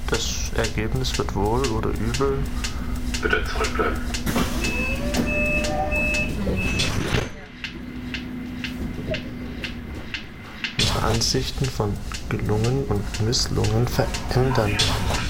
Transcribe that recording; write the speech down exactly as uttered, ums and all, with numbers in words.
Das Ergebnis wird wohl oder übel. Bitte zurückbleiben. Ihre Ansichten von gelungen und Misslungen verändern.